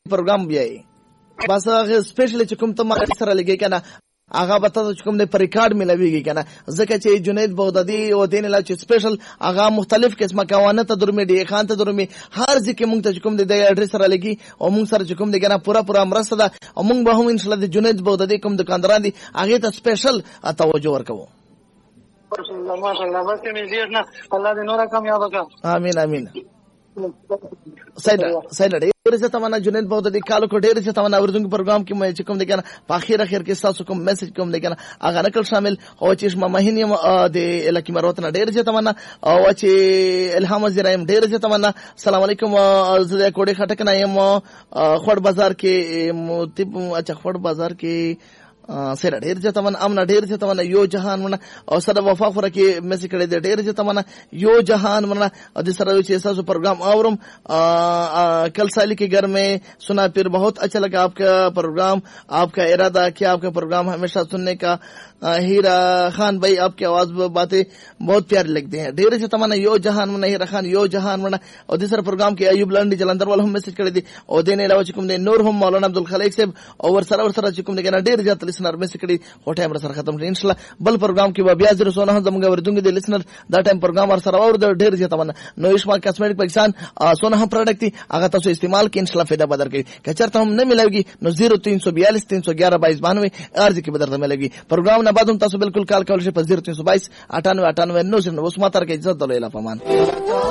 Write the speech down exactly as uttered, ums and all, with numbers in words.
پروګرام بیاي بس هغه سپیشلی چې کوم ته ما سره لګي کنه هغه به تاسو کوم د ریکارډ ملويږي کنه ځکه چې جنید بغدادي او دین لا چې سپیشل هغه مختلف قسمه قوانه ته درمه دی خان ته درمه هر ځکه مونږ ته کوم د اډرس سره لګي او مونږ سره کوم د کنه پورا پورا مرسته ده او مونږ به هم ان شاء الله د جنید بغدادي کوم دکانداران دي هغه ته سپیشل توجه ورکوو. ماشاءالله بس می زیر نه الله دې نور کامیاب وکړي. امين امين. سید سید ډېر څه تمنا جنید بغدادي کالو کو ډېر څه تمنا ورزنګ پروګرام کې مې چې کوم د کنه په اخر اخر کې تاسو کوم میسج کوم د کنه هغه نقل شامل او چې ما مهینه د الکی مروت نه ډېر څه تمنا او چې الهام زرایم ډېر څه تمنا. السلام علیکم زه کوډه خټک نه یم خړ بازار کې موتب اچھا خړ بازار کې سره ډېر ځته من امن ډېر ځته من یو جهان من او سره وفا خره کې مې کړې دې ډېر ځته من یو جهان من د سره چې اساسو پروګرام اورم کل سالی के घर में सुना फिर बहुत अच्छा लगा आपका प्रोग्राम. आपका इरादा क्या आपका प्रोग्राम हमेशा सुनने का. हीरा खान भाई आपकी आवाज बातें बहुत प्यारी लगती हैं. ढेर से तमन्ना यो जहान में हीरा खान यो जहान में और दूसरा प्रोग्राम के अयूब लंडी जलंधर वाला हम मैसेज कर दी और देने अलावा चिकुम ने नूर हम मौलाना अब्दुल खलीक साहब और सर और सर चिकुम ने कहना ढेर जात लिसनर मैसेज कर दी हो टाइम सर खत्म इंशाल्लाह बल प्रोग्राम की ब्याज जरूर सोना हम जमगा वरदुंगे दे लिसनर दा टाइम प्रोग्राम और सर और ढेर से तमन्ना नो इस्मा कॉस्मेटिक पाकिस्तान सोना हम प्रोडक्ट थी अगर तो इस्तेमाल की इंशाल्लाह फायदा बदर के कचरता हम नहीं मिलेगी नो जीरो तीन सौ बयालीस तीन सौ ग्यारह बाईस बानवे अर्ज की बदरता मिलेगी. प्रोग्राम ना बाद हम बिल्कुल काल कॉल से जीरो तीन सौ बाईस अठानवे अठानवे नौ से उस मातर के इज्जत दो फमान.